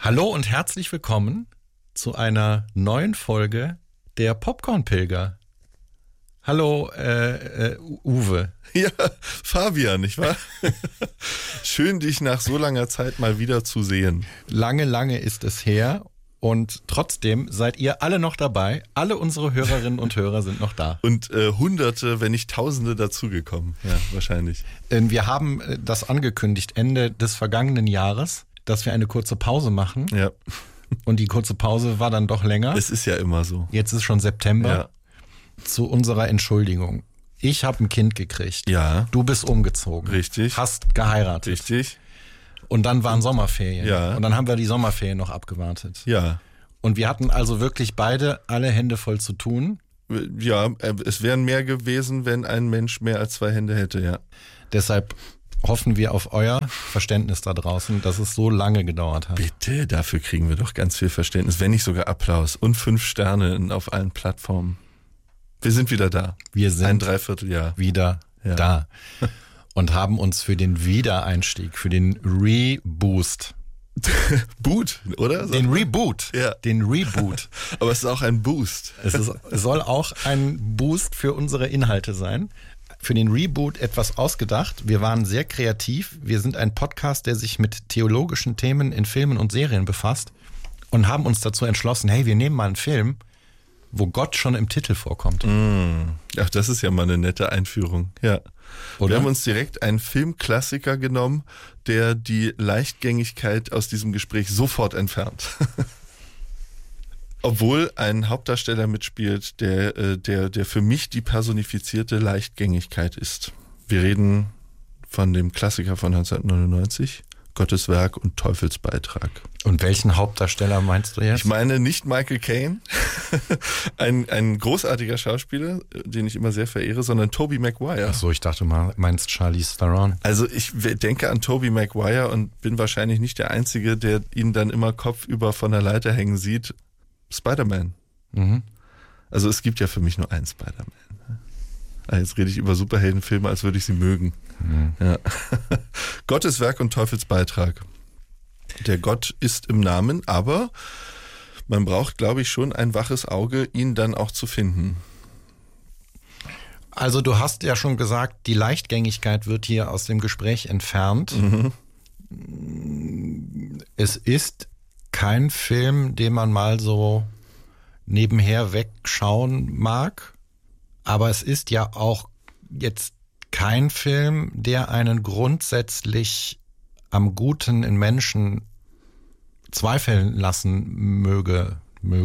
Hallo und herzlich willkommen zu einer neuen Folge der Popcorn-Pilger. Hallo, Uwe. Ja, Fabian, nicht wahr? Schön, dich nach so langer Zeit mal wieder zu sehen. Lange ist es her und trotzdem seid ihr alle noch dabei. Alle unsere Hörerinnen und Hörer sind noch da. Und Hunderte, wenn nicht Tausende dazugekommen. Ja, wahrscheinlich. Wir haben das angekündigt Ende des vergangenen Jahres, dass wir eine kurze Pause machen. Ja. Und die kurze Pause war dann doch länger. Es ist ja immer so. Jetzt ist schon September. Ja. Zu unserer Entschuldigung. Ich habe ein Kind gekriegt. Ja. Du bist umgezogen. Richtig. Hast geheiratet. Richtig. Und dann waren Sommerferien. Ja. Und dann haben wir die Sommerferien noch abgewartet. Ja. Und wir hatten also wirklich beide alle Hände voll zu tun. Ja, es wären mehr gewesen, wenn ein Mensch mehr als 2 Hände hätte, ja. Deshalb hoffen wir auf euer Verständnis da draußen, dass es so lange gedauert hat. Bitte, dafür kriegen wir doch ganz viel Verständnis, wenn nicht sogar Applaus und 5 Sterne auf allen Plattformen. Wir sind wieder da. Wir sind ein Dreivierteljahr wieder da und haben uns für den Wiedereinstieg, für den Reboost. Boot, oder? Den Reboot. Ja. Den Reboot. Aber es ist auch ein Boost. Es soll auch ein Boost für unsere Inhalte sein. Für den Reboot etwas ausgedacht. Wir waren sehr kreativ. Wir sind ein Podcast, der sich mit theologischen Themen in Filmen und Serien befasst und haben uns dazu entschlossen, hey, wir nehmen mal einen Film, wo Gott schon im Titel vorkommt. Ach, das ist ja mal eine nette Einführung, ja. Oder? Wir haben uns direkt einen Filmklassiker genommen, der die Leichtgängigkeit aus diesem Gespräch sofort entfernt. Obwohl ein Hauptdarsteller mitspielt, der für mich die personifizierte Leichtgängigkeit ist. Wir reden von dem Klassiker von 1999, Gottes Werk und Teufelsbeitrag. Und welchen Hauptdarsteller meinst du jetzt? Ich meine nicht Michael Caine, ein großartiger Schauspieler, den ich immer sehr verehre, sondern Tobey Maguire. Ach so, ich dachte mal, meinst Charlize Theron. Also ich denke an Tobey Maguire und bin wahrscheinlich nicht der Einzige, der ihn dann immer kopfüber von der Leiter hängen sieht. Spider-Man. Mhm. Also es gibt ja für mich nur einen Spider-Man. Jetzt rede ich über Superheldenfilme, als würde ich sie mögen. Mhm. Ja. Gottes Werk und Teufelsbeitrag. Der Gott ist im Namen, aber man braucht, glaube ich, schon ein waches Auge, ihn dann auch zu finden. Also du hast ja schon gesagt, die Leichtgängigkeit wird hier aus dem Gespräch entfernt. Mhm. Es ist kein Film, den man mal so nebenher wegschauen mag, aber es ist ja auch jetzt kein Film, der einen grundsätzlich am Guten in Menschen zweifeln lassen möge.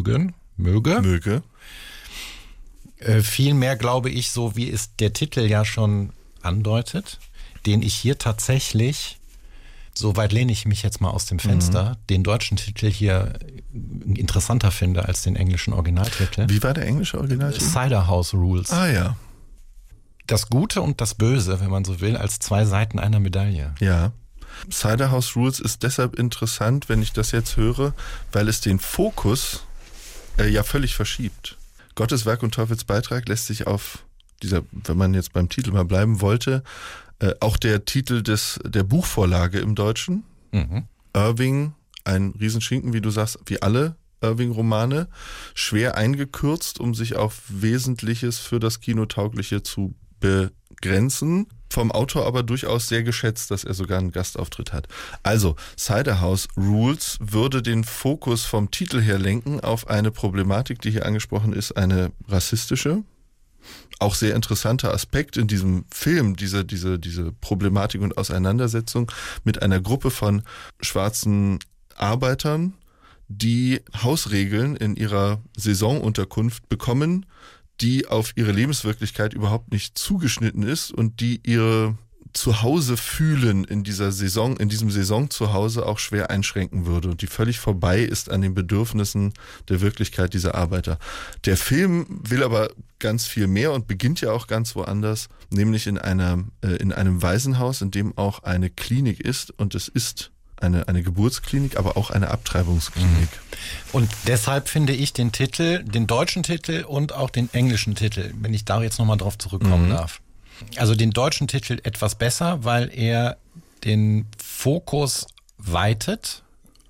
Vielmehr glaube ich, so wie es der Titel ja schon andeutet, den ich hier tatsächlich, so weit lehne ich mich jetzt mal aus dem Fenster, den deutschen Titel hier interessanter finde als den englischen Originaltitel. Wie war der englische Originaltitel? Cider House Rules. Ah ja. Das Gute und das Böse, wenn man so will, als 2 Seiten einer Medaille. Ja. Cider House Rules ist deshalb interessant, wenn ich das jetzt höre, weil es den Fokus ja völlig verschiebt. Gottes Werk und Teufelsbeitrag lässt sich auf dieser, wenn man jetzt beim Titel mal bleiben wollte, auch der Titel der Buchvorlage im Deutschen. Mhm. Irving, ein Riesenschinken, wie du sagst, wie alle Irving-Romane, schwer eingekürzt, um sich auf Wesentliches für das Kinotaugliche zu begrenzen. Vom Autor aber durchaus sehr geschätzt, dass er sogar einen Gastauftritt hat. Also, Cider House Rules würde den Fokus vom Titel her lenken auf eine Problematik, die hier angesprochen ist, eine rassistische. Auch sehr interessanter Aspekt in diesem Film, diese Problematik und Auseinandersetzung mit einer Gruppe von schwarzen Arbeitern, die Hausregeln in ihrer Saisonunterkunft bekommen, die auf ihre Lebenswirklichkeit überhaupt nicht zugeschnitten ist und die ihre Zuhause fühlen in dieser Saison, in diesem Saisonzuhause auch schwer einschränken würde und die völlig vorbei ist an den Bedürfnissen der Wirklichkeit dieser Arbeiter. Der Film will aber ganz viel mehr und beginnt ja auch ganz woanders, nämlich in einem Waisenhaus, in dem auch eine Klinik ist und es ist eine Geburtsklinik, aber auch eine Abtreibungsklinik. Und deshalb finde ich den Titel, den deutschen Titel und auch den englischen Titel, wenn ich da jetzt nochmal drauf zurückkommen darf. Also den deutschen Titel etwas besser, weil er den Fokus weitet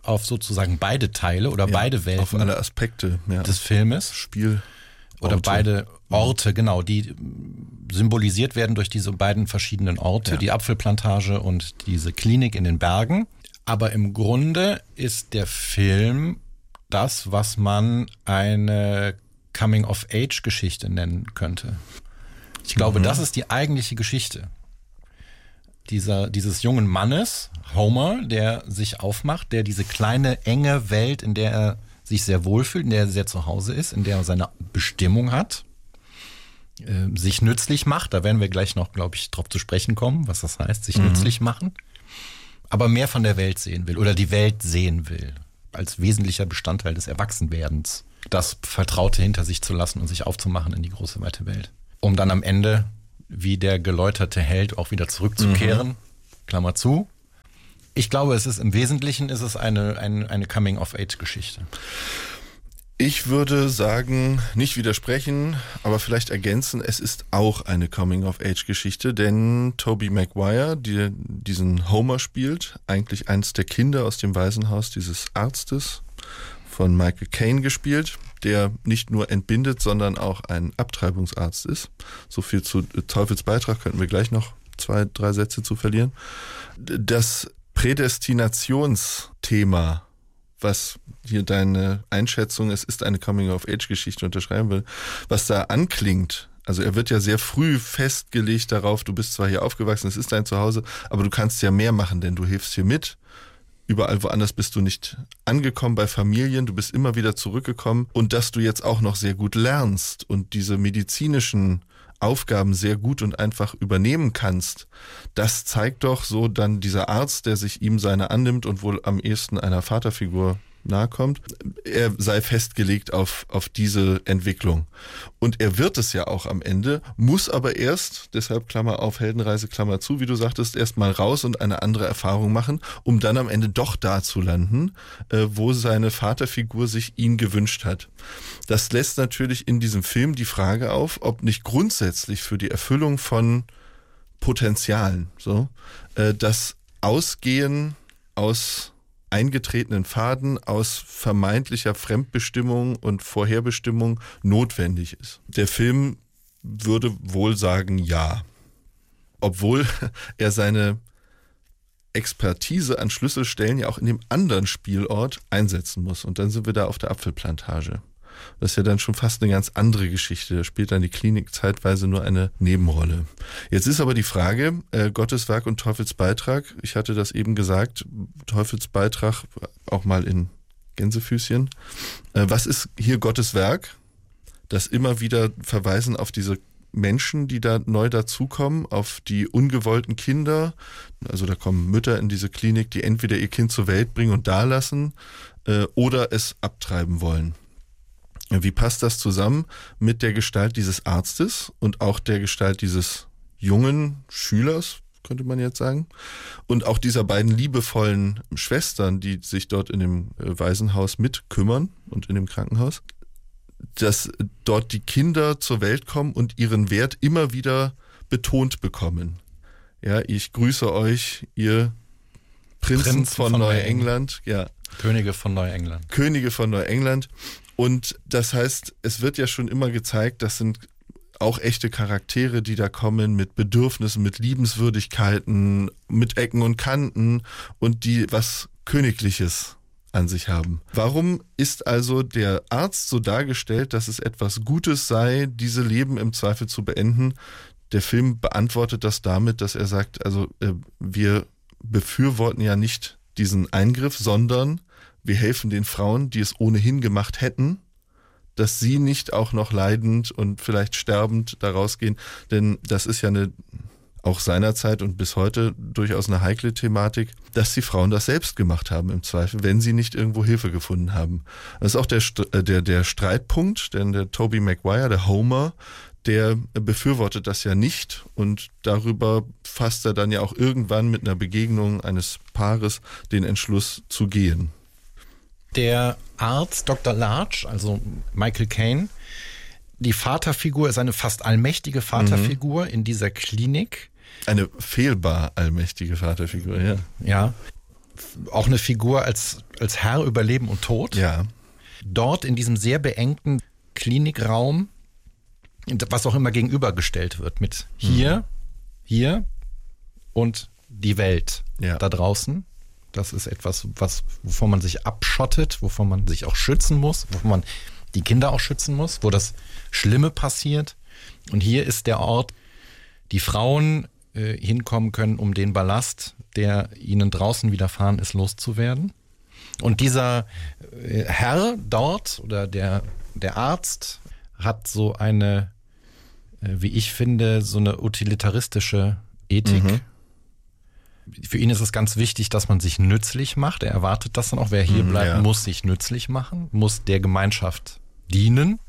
auf sozusagen beide Teile oder beide Welten. Auf alle Aspekte des Filmes. Spiel. Oder beide Orte, genau, die symbolisiert werden durch diese beiden verschiedenen Orte, die Apfelplantage und diese Klinik in den Bergen. Aber im Grunde ist der Film das, was man eine Coming-of-Age-Geschichte nennen könnte. Ich glaube, das ist die eigentliche Geschichte. Dieses jungen Mannes, Homer, der sich aufmacht, der diese kleine, enge Welt, in der er sich sehr wohlfühlt, in der er sehr zu Hause ist, in der er seine Bestimmung hat, sich nützlich macht. Da werden wir gleich noch, glaube ich, drauf zu sprechen kommen, was das heißt, sich nützlich machen. Aber mehr von der Welt sehen will oder die Welt sehen will, als wesentlicher Bestandteil des Erwachsenwerdens. Das Vertraute hinter sich zu lassen und sich aufzumachen in die große, weite Welt. Um dann am Ende, wie der geläuterte Held, auch wieder zurückzukehren. Klammer zu. Ich glaube, im Wesentlichen ist es eine Coming-of-Age-Geschichte. Ich würde sagen, nicht widersprechen, aber vielleicht ergänzen, es ist auch eine Coming-of-Age-Geschichte, denn Tobey Maguire, der diesen Homer spielt, eigentlich eins der Kinder aus dem Waisenhaus dieses Arztes, von Michael Caine gespielt, der nicht nur entbindet, sondern auch ein Abtreibungsarzt ist. So viel zu Teufelsbeitrag könnten wir gleich noch 2-3 Sätze zu verlieren. Das Prädestinationsthema, was hier deine Einschätzung, es ist eine Coming-of-Age-Geschichte, unterschreiben will, was da anklingt. Also er wird ja sehr früh festgelegt darauf, du bist zwar hier aufgewachsen, es ist dein Zuhause, aber du kannst ja mehr machen, denn du hilfst hier mit. Überall woanders bist du nicht angekommen bei Familien, du bist immer wieder zurückgekommen und dass du jetzt auch noch sehr gut lernst und diese medizinischen Aufgaben sehr gut und einfach übernehmen kannst, das zeigt doch so dann dieser Arzt, der sich ihm seine annimmt und wohl am ehesten einer Vaterfigur nahe kommt, er sei festgelegt auf diese Entwicklung. Und er wird es ja auch am Ende, muss aber erst, deshalb Klammer auf, Heldenreise, Klammer zu, wie du sagtest, erst mal raus und eine andere Erfahrung machen, um dann am Ende doch da zu landen, wo seine Vaterfigur sich ihn gewünscht hat. Das lässt natürlich in diesem Film die Frage auf, ob nicht grundsätzlich für die Erfüllung von Potenzialen, das Ausgehen aus eingetretenen Pfaden, aus vermeintlicher Fremdbestimmung und Vorherbestimmung notwendig ist. Der Film würde wohl sagen, ja. Obwohl er seine Expertise an Schlüsselstellen ja auch in dem anderen Spielort einsetzen muss. Und dann sind wir da auf der Apfelplantage. Das ist ja dann schon fast eine ganz andere Geschichte. Da spielt dann die Klinik zeitweise nur eine Nebenrolle. Jetzt ist aber die Frage, Gottes Werk und Teufelsbeitrag. Ich hatte das eben gesagt, Teufelsbeitrag auch mal in Gänsefüßchen. Was ist hier Gottes Werk? Das immer wieder Verweisen auf diese Menschen, die da neu dazukommen, auf die ungewollten Kinder. Also da kommen Mütter in diese Klinik, die entweder ihr Kind zur Welt bringen und da lassen oder es abtreiben wollen. Wie passt das zusammen mit der Gestalt dieses Arztes und auch der Gestalt dieses jungen Schülers, könnte man jetzt sagen, und auch dieser beiden liebevollen Schwestern, die sich dort in dem Waisenhaus mitkümmern und in dem Krankenhaus, dass dort die Kinder zur Welt kommen und ihren Wert immer wieder betont bekommen. Ja, ich grüße euch, ihr Prinzen von Neuengland. Ja. Könige von Neuengland. Könige von Neuengland. Und das heißt, es wird ja schon immer gezeigt, das sind auch echte Charaktere, die da kommen mit Bedürfnissen, mit Liebenswürdigkeiten, mit Ecken und Kanten und die was Königliches an sich haben. Warum ist also der Arzt so dargestellt, dass es etwas Gutes sei, diese Leben im Zweifel zu beenden? Der Film beantwortet das damit, dass er sagt, also wir befürworten ja nicht diesen Eingriff, sondern wir helfen den Frauen, die es ohnehin gemacht hätten, dass sie nicht auch noch leidend und vielleicht sterbend da rausgehen. Denn das ist ja auch seinerzeit und bis heute durchaus eine heikle Thematik, dass die Frauen das selbst gemacht haben im Zweifel, wenn sie nicht irgendwo Hilfe gefunden haben. Das ist auch der Streitpunkt, denn der Tobey Maguire, der Homer, der befürwortet das ja nicht und darüber fasst er dann ja auch irgendwann mit einer Begegnung eines Paares den Entschluss zu gehen. Der Arzt Dr. Larch, also Michael Caine, die Vaterfigur ist eine fast allmächtige Vaterfigur in dieser Klinik. Eine fehlbar allmächtige Vaterfigur, ja. Ja. auch eine Figur als Herr über Leben und Tod. Ja. Dort in diesem sehr beengten Klinikraum, was auch immer gegenübergestellt wird mit hier und die Welt da draußen. Das ist etwas, wovon man sich abschottet, wovon man sich auch schützen muss, wovon man die Kinder auch schützen muss, wo das Schlimme passiert. Und hier ist der Ort, die Frauen hinkommen können, um den Ballast, der ihnen draußen widerfahren ist, loszuwerden. Und dieser Herr dort oder der Arzt hat so eine, wie ich finde, so eine utilitaristische Ethik. Für ihn ist es ganz wichtig, dass man sich nützlich macht. Er erwartet das dann auch. Wer hier bleibt, muss sich nützlich machen, muss der Gemeinschaft dienen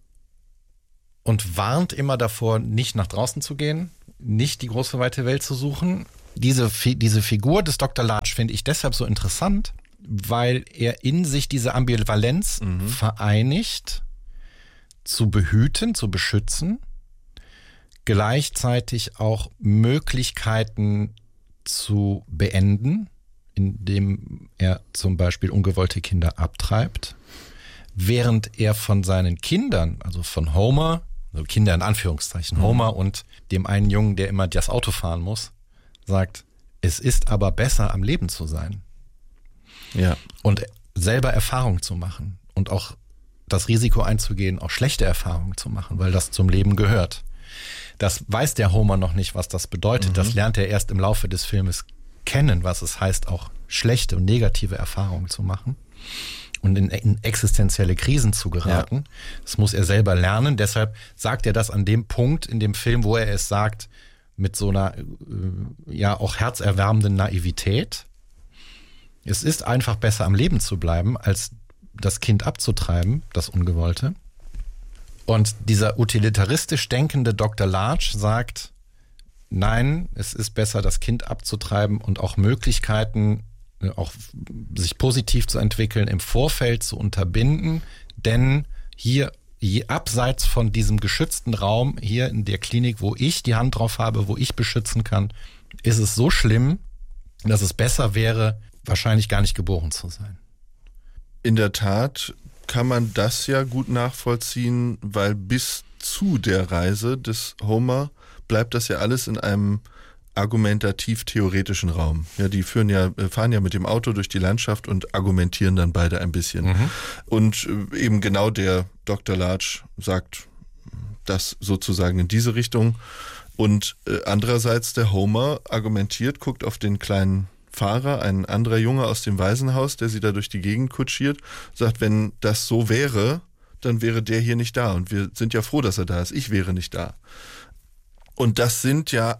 und warnt immer davor, nicht nach draußen zu gehen, nicht die große weite Welt zu suchen. Diese Figur des Dr. Larch finde ich deshalb so interessant, weil er in sich diese Ambivalenz vereinigt, zu behüten, zu beschützen, gleichzeitig auch Möglichkeiten zu beenden, indem er zum Beispiel ungewollte Kinder abtreibt, während er von seinen Kindern, also von Homer, also Kinder in Anführungszeichen, Homer und dem einen Jungen, der immer das Auto fahren muss, sagt, es ist aber besser, am Leben zu sein. Ja. Und selber Erfahrung zu machen und auch das Risiko einzugehen, auch schlechte Erfahrungen zu machen, weil das zum Leben gehört. Das weiß der Homer noch nicht, was das bedeutet. Das lernt er erst im Laufe des Filmes kennen, was es heißt, auch schlechte und negative Erfahrungen zu machen und in existenzielle Krisen zu geraten. Ja. Das muss er selber lernen. Deshalb sagt er das an dem Punkt in dem Film, wo er es sagt, mit so einer auch herzerwärmenden Naivität. Es ist einfach besser, am Leben zu bleiben, als das Kind abzutreiben, das Ungewollte. Und dieser utilitaristisch denkende Dr. Larch sagt, nein, es ist besser, das Kind abzutreiben und auch Möglichkeiten, auch sich positiv zu entwickeln, im Vorfeld zu unterbinden. Denn hier, abseits von diesem geschützten Raum, hier in der Klinik, wo ich die Hand drauf habe, wo ich beschützen kann, ist es so schlimm, dass es besser wäre, wahrscheinlich gar nicht geboren zu sein. In der Tat kann man das ja gut nachvollziehen, weil bis zu der Reise des Homer bleibt das ja alles in einem argumentativ-theoretischen Raum. Ja, die fahren ja mit dem Auto durch die Landschaft und argumentieren dann beide ein bisschen. Und eben genau der Dr. Larch sagt das sozusagen in diese Richtung. Und andererseits der Homer argumentiert, guckt auf den kleinen Fahrer, ein anderer Junge aus dem Waisenhaus, der sie da durch die Gegend kutschiert, sagt, wenn das so wäre, dann wäre der hier nicht da. Und wir sind ja froh, dass er da ist. Ich wäre nicht da. Und das sind ja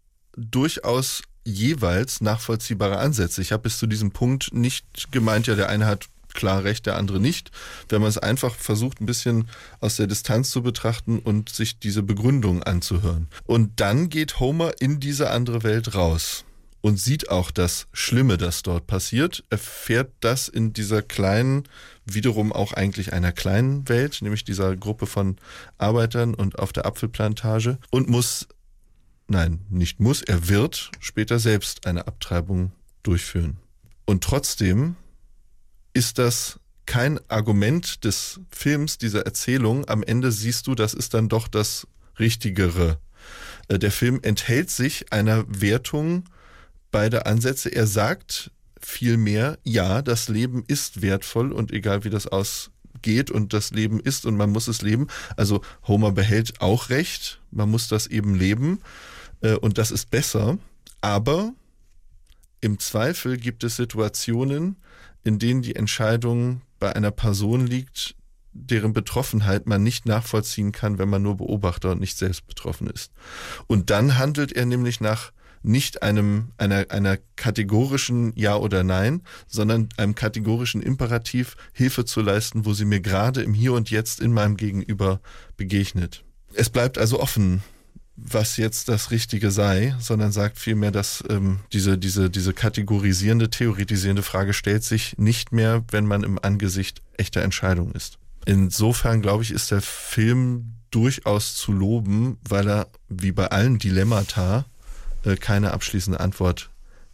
durchaus jeweils nachvollziehbare Ansätze. Ich habe bis zu diesem Punkt nicht gemeint, ja, der eine hat klar recht, der andere nicht. Wenn man es einfach versucht, ein bisschen aus der Distanz zu betrachten und sich diese Begründung anzuhören. Und dann geht Homer in diese andere Welt raus und sieht auch das Schlimme, das dort passiert, erfährt das in dieser kleinen, wiederum auch eigentlich einer kleinen Welt, nämlich dieser Gruppe von Arbeitern und auf der Apfelplantage und er wird später selbst eine Abtreibung durchführen. Und trotzdem ist das kein Argument des Films, dieser Erzählung. Am Ende siehst du, das ist dann doch das Richtigere. Der Film enthält sich einer Wertung beider Ansätze. Er sagt vielmehr, ja, das Leben ist wertvoll und egal wie das ausgeht und das Leben ist und man muss es leben. Also Homer behält auch recht, man muss das eben leben und das ist besser. Aber im Zweifel gibt es Situationen, in denen die Entscheidung bei einer Person liegt, deren Betroffenheit man nicht nachvollziehen kann, wenn man nur Beobachter und nicht selbst betroffen ist. Und dann handelt er nämlich nach nicht einer kategorischen Ja oder Nein, sondern einem kategorischen Imperativ, Hilfe zu leisten, wo sie mir gerade im Hier und Jetzt in meinem Gegenüber begegnet. Es bleibt also offen, was jetzt das Richtige sei, sondern sagt vielmehr, dass diese kategorisierende, theoretisierende Frage stellt sich nicht mehr, wenn man im Angesicht echter Entscheidung ist. Insofern, glaube ich, ist der Film durchaus zu loben, weil er, wie bei allen Dilemmata, keine abschließende Antwort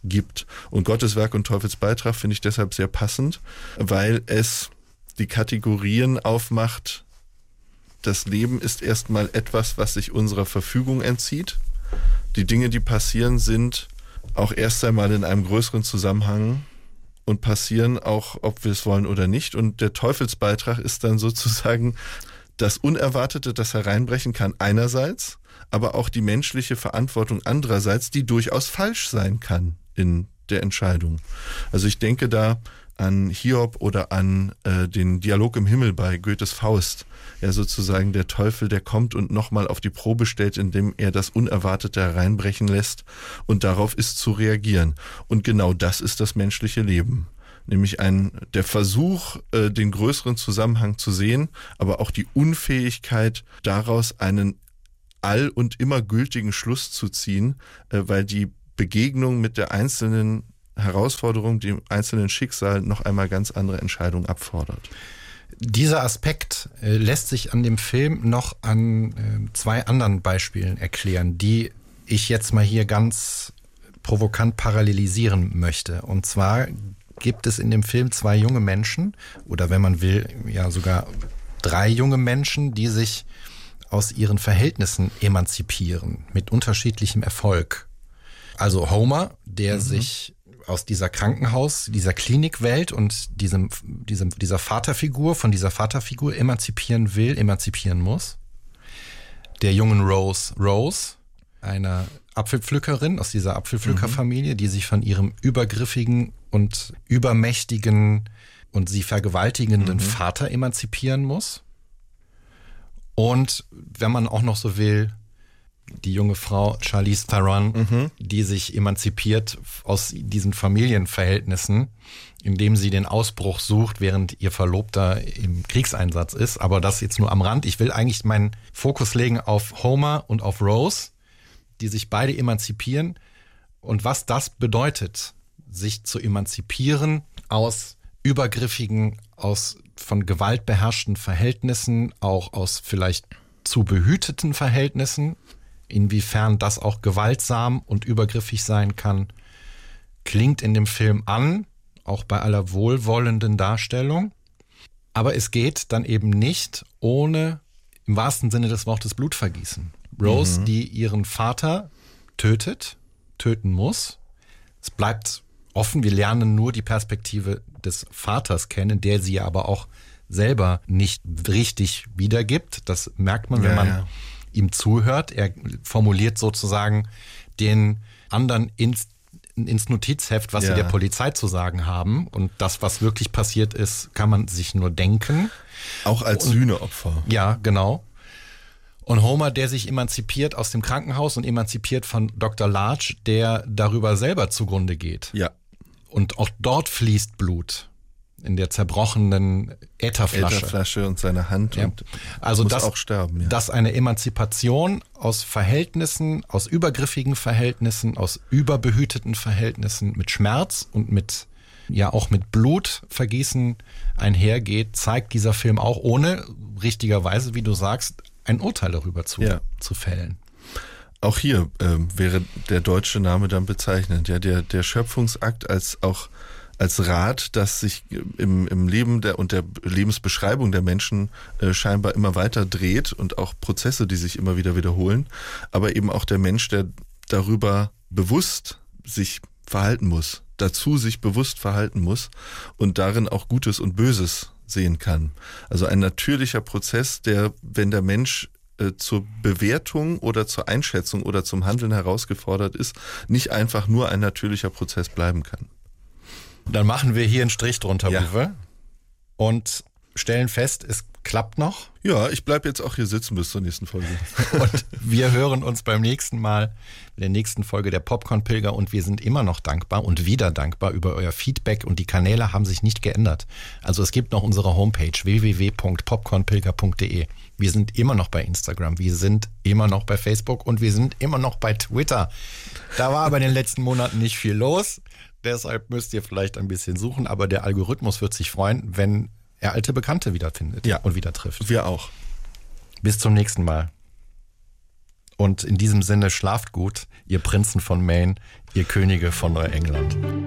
gibt. Und Gottes Werk und Teufelsbeitrag finde ich deshalb sehr passend, weil es die Kategorien aufmacht, das Leben ist erstmal etwas, was sich unserer Verfügung entzieht. Die Dinge, die passieren, sind auch erst einmal in einem größeren Zusammenhang und passieren auch, ob wir es wollen oder nicht. Und der Teufelsbeitrag ist dann sozusagen das Unerwartete, das hereinbrechen kann einerseits, aber auch die menschliche Verantwortung andererseits, die durchaus falsch sein kann in der Entscheidung. Also ich denke da an Hiob oder an den Dialog im Himmel bei Goethes Faust. Ja, sozusagen der Teufel, der kommt und nochmal auf die Probe stellt, indem er das Unerwartete hereinbrechen lässt und darauf ist zu reagieren. Und genau das ist das menschliche Leben. Nämlich der Versuch, den größeren Zusammenhang zu sehen, aber auch die Unfähigkeit, daraus einen all- und immer gültigen Schluss zu ziehen, weil die Begegnung mit der einzelnen Herausforderung, dem einzelnen Schicksal noch einmal ganz andere Entscheidungen abfordert. Dieser Aspekt lässt sich an dem Film noch an 2 anderen Beispielen erklären, die ich jetzt mal hier ganz provokant parallelisieren möchte. Und zwar gibt es in dem Film 2 junge Menschen, oder wenn man will, ja sogar 3 junge Menschen, die sich aus ihren Verhältnissen emanzipieren, mit unterschiedlichem Erfolg. Also Homer, der sich aus dieser dieser Klinikwelt und dieser Vaterfigur, von dieser Vaterfigur emanzipieren muss. Der jungen Rose, einer Apfelpflückerin aus dieser Apfelpflückerfamilie, die sich von ihrem übergriffigen und übermächtigen und sie vergewaltigenden Vater emanzipieren muss. Und wenn man auch noch so will, die junge Frau Charlize Theron, die sich emanzipiert aus diesen Familienverhältnissen, indem sie den Ausbruch sucht, während ihr Verlobter im Kriegseinsatz ist. Aber das jetzt nur am Rand. Ich will eigentlich meinen Fokus legen auf Homer und auf Rose, die sich beide emanzipieren. Und was das bedeutet, sich zu emanzipieren aus übergriffigen, aus von Gewalt beherrschten Verhältnissen, auch aus vielleicht zu behüteten Verhältnissen, inwiefern das auch gewaltsam und übergriffig sein kann, klingt in dem Film an, auch bei aller wohlwollenden Darstellung. Aber es geht dann eben nicht ohne, im wahrsten Sinne des Wortes, Blutvergießen. Rose, die ihren Vater töten muss. Es bleibt offen, wir lernen nur die Perspektive des Vaters kennen, der sie aber auch selber nicht richtig wiedergibt. Das merkt man, wenn man ihm zuhört. Er formuliert sozusagen den anderen ins Notizheft, was sie der Polizei zu sagen haben. Und das, was wirklich passiert ist, kann man sich nur denken. Auch als Sühneopfer. Ja, genau. Und Homer, der sich emanzipiert aus dem Krankenhaus und emanzipiert von Dr. Large, der darüber selber zugrunde geht. Ja. Und auch dort fließt Blut in der zerbrochenen Ätherflasche und seine Hand und also muss auch sterben. Ja. Dass eine Emanzipation aus Verhältnissen, aus übergriffigen Verhältnissen, aus überbehüteten Verhältnissen mit Schmerz und auch mit Blutvergießen einhergeht, zeigt dieser Film auch, ohne richtigerweise, wie du sagst, ein Urteil darüber zu fällen. Auch hier wäre der deutsche Name dann bezeichnend. Ja, der Schöpfungsakt als Rad, das sich im Leben und der Lebensbeschreibung der Menschen scheinbar immer weiter dreht und auch Prozesse, die sich immer wieder wiederholen, aber eben auch der Mensch, der darüber bewusst sich verhalten muss, dazu sich bewusst verhalten muss und darin auch Gutes und Böses sehen kann. Also ein natürlicher Prozess, der, wenn der Mensch zur Bewertung oder zur Einschätzung oder zum Handeln herausgefordert ist, nicht einfach nur ein natürlicher Prozess bleiben kann. Dann machen wir hier einen Strich drunter, Uwe, und stellen fest, es klappt noch. Ja, ich bleibe jetzt auch hier sitzen bis zur nächsten Folge. Und wir hören uns beim nächsten Mal, in der nächsten Folge der Popcorn-Pilger, und wir sind immer noch dankbar und wieder dankbar über euer Feedback, und die Kanäle haben sich nicht geändert. Also es gibt noch unsere Homepage www.popcornpilger.de. Wir sind immer noch bei Instagram, wir sind immer noch bei Facebook und wir sind immer noch bei Twitter. Da war aber in den letzten Monaten nicht viel los. Deshalb müsst ihr vielleicht ein bisschen suchen, aber der Algorithmus wird sich freuen, wenn er alte Bekannte wiederfindet und wieder trifft. Wir auch. Bis zum nächsten Mal. Und in diesem Sinne schlaft gut, ihr Prinzen von Maine, ihr Könige von Neuengland.